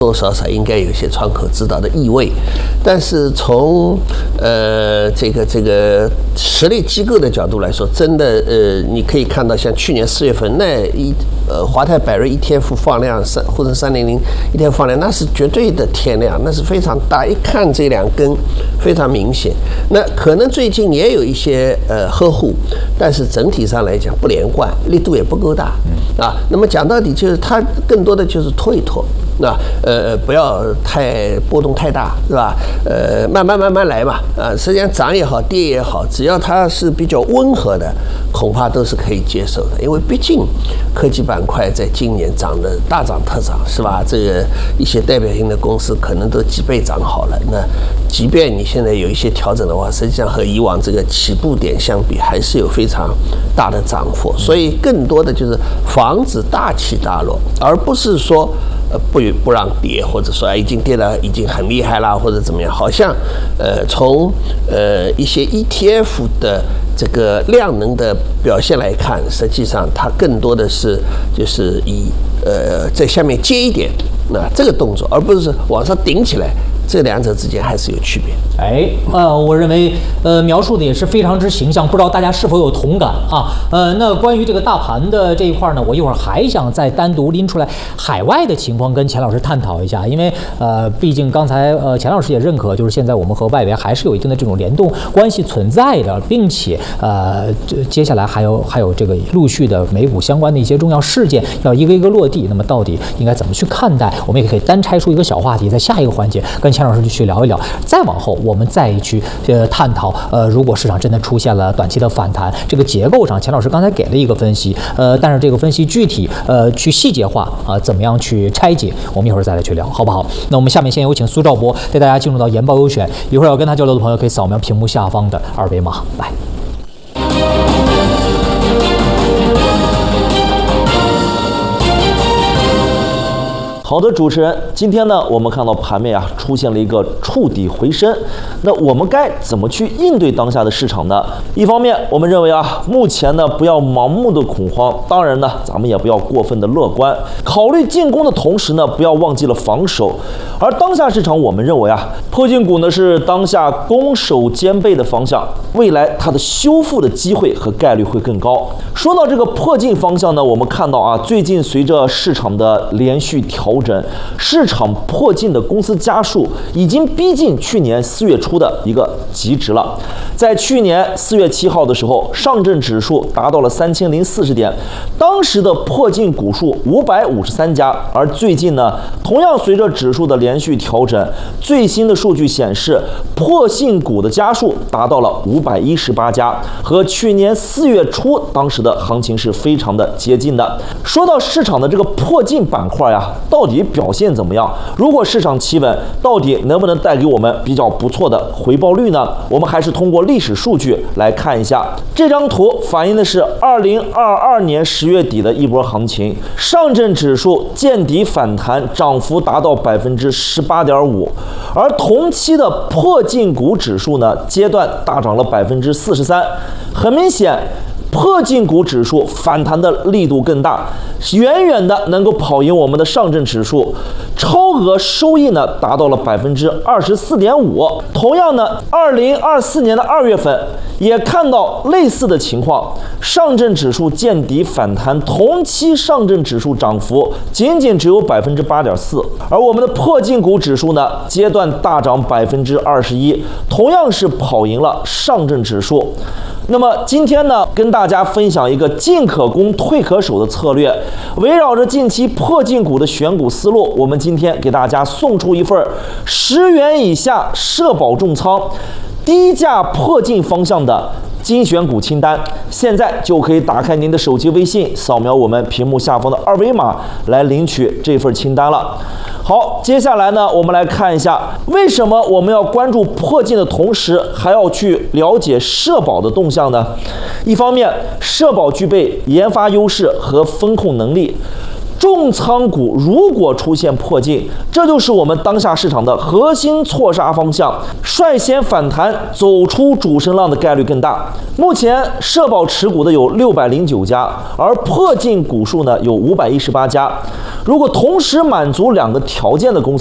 多少少应该有些窗口指导的意味，但是从这个实力机构的角度来说，真的你可以看到，像去年4月份华泰柏瑞 ETF 放量沪深300 ETF 放量，那是绝对的天量，那是非常大，一看这2根非常明显。那可能最近也有一些呵护，但是整体上来讲不连贯，力度也不够大啊。那么讲到底就是它更多的就是拖一拖。不要太波动太大，是吧？慢慢来嘛。实际上涨也好，跌也好，只要它是比较温和的，恐怕都是可以接受的。因为毕竟科技板块在今年涨得大涨特涨，是吧？这个一些代表性的公司可能都几倍涨好了。那即便你现在有一些调整的话，实际上和以往这个起步点相比，还是有非常大的涨幅。所以更多的就是防止大起大落，而不是说不让跌，或者说已经跌得已经很厉害了，或者怎么样？好像从一些 ETF 的这个量能的表现来看，实际上它更多的是就是以在下面接一点这个动作，而不是往上顶起来。这2者之间还是有区别。 我认为描述的也是非常之形象，不知道大家是否有同感啊？那关于这个大盘的这一块呢，我一会儿还想再单独拎出来海外的情况跟钱老师探讨一下，因为毕竟刚才钱老师也认可，就是现在我们和外围还是有一定的这种联动关系存在的，并且接下来还有这个陆续的美股相关的一些重要事件要一个一个落地，那么到底应该怎么去看待？我们也可以单拆出一个小话题，在下一个环节跟钱老师去聊一聊，再往后我们再去探讨，如果市场真的出现了短期的反弹，这个结构上钱老师刚才给了一个分析，但是这个分析具体去细节化怎么样去拆解，我们一会儿再来去聊，好不好？那我们下面先有请苏兆博带大家进入到研报优选，一会儿要跟他交流的朋友可以扫描屏幕下方的2维码来。 好的，主持人，今天呢，我们看到盘面出现了一个触底回升，那我们该怎么去应对当下的市场呢？一方面，我们认为目前呢不要盲目的恐慌，当然呢，咱们也不要过分的乐观，考虑进攻的同时呢，不要忘记了防守。而当下市场，我们认为破净股呢是当下攻守兼备的方向，未来它的修复的机会和概率会更高。说到这个破净方向呢，我们看到最近随着市场的连续调整，市场破净的公司家数已经逼近去年4月初的一个极值了。在去年4月7号的时候，上证指数达到了3040点，当时的破净股数553家。而最近呢，同样随着指数的连续调整，最新的数据显示，破净股的家数达到了518家，和去年4月初当时的行情是非常的接近的。说到市场的这个破净板块到底表现怎么样？如果市场企稳，到底能不能带给我们比较不错的回报率呢？我们还是通过历史数据来看一下。这张图反映的是2022年10月底的一波行情，上证指数见底反弹，涨幅达到18.5%，而同期的破净股指数呢，阶段大涨了43%。很明显，破净股指数反弹的力度更大，远远的能够跑赢我们的上证指数，超额收益呢达到了24.5%。同样呢，2024年的2月份也看到类似的情况，上证指数见底反弹，同期上证指数涨幅仅只有8.4%，而我们的破净股指数呢，阶段大涨21%，同样是跑赢了上证指数。那么今天呢，跟大家分享一个进可攻退可守的策略，围绕着近期破净股的选股思路，我们今天给大家送出一份10元以下社保重仓低价破净方向的精选股清单，现在就可以打开您的手机微信，扫描我们屏幕下方的2维码来领取这份清单了。好，接下来呢，我们来看一下为什么我们要关注破净的同时，还要去了解社保的动向呢？一方面，社保具备研发优势和风控能力， 重仓股如果出现破净，这就是我们当下市场的核心错杀方向，率先反弹走出主升浪的概率更大。目前社保持股的有609家，而破净股数呢有518家。如果同时满足2个条件的公司